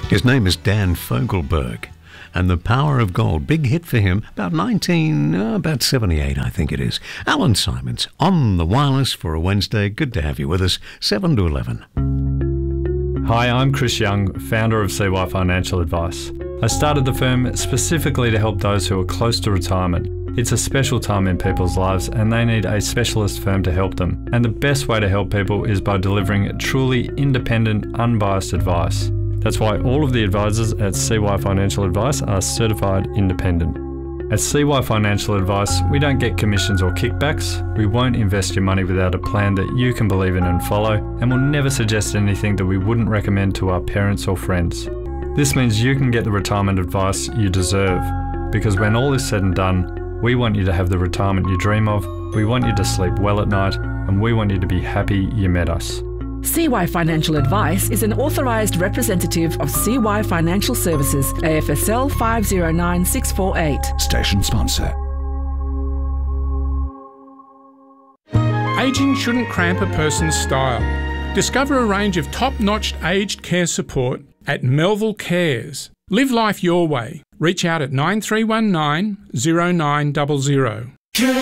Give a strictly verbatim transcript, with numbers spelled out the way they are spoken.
His name is Dan Fogelberg, and The Power of Gold, big hit for him, about nineteen, uh, about seventy-eight, I think it is. Alan Simons on the wireless for a Wednesday. Good to have you with us, seven to eleven. Hi, I'm Chris Young, founder of C Y Financial Advice. I started the firm specifically to help those who are close to retirement. It's a special time in people's lives and they need a specialist firm to help them. And the best way to help people is by delivering truly independent, unbiased advice. That's why all of the advisors at C Y Financial Advice are certified independent. At C Y Financial Advice, we don't get commissions or kickbacks. We won't invest your money without a plan that you can believe in and follow, and we'll never suggest anything that we wouldn't recommend to our parents or friends. This means you can get the retirement advice you deserve, because when all is said and done, we want you to have the retirement you dream of, we want you to sleep well at night, and we want you to be happy you met us. C Y Financial Advice is an authorised representative of C Y Financial Services, A F S L five zero nine six four eight. Station sponsor. Ageing shouldn't cramp a person's style. Discover a range of top-notch aged care support at Melville Cares. Live life your way. Reach out at nine three one nine, zero nine zero zero.